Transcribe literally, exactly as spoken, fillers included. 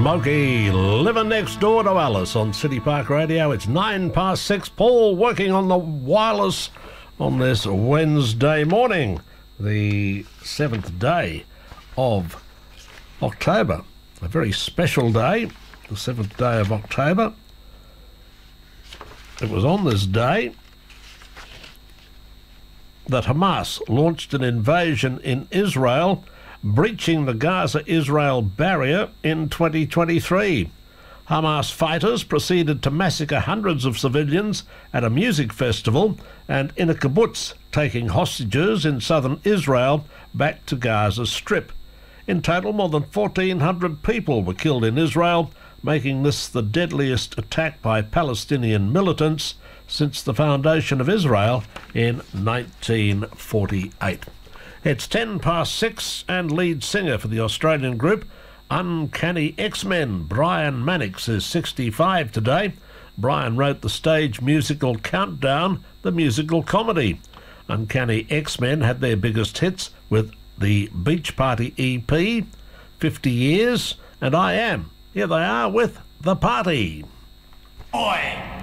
Smokey living next door to Alice on City Park Radio. It's nine past six. Paul working on the wireless on this Wednesday morning, the seventh day of October. A very special day, the seventh day of October. It was on this day that Hamas launched an invasion in Israel, breaching the Gaza-Israel barrier in twenty twenty-three. Hamas fighters proceeded to massacre hundreds of civilians at a music festival and in a kibbutz, taking hostages in southern Israel back to Gaza Strip. In total, more than fourteen hundred people were killed in Israel, making this the deadliest attack by Palestinian militants since the foundation of Israel in nineteen forty-eight. It's ten past six, and lead singer for the Australian group Uncanny X-Men, Brian Mannix, is sixty-five today. Brian wrote the stage musical Countdown, the musical comedy. Uncanny X-Men had their biggest hits with the Beach Party E P, fifty years, and I Am. Here they are with The Party. Oi!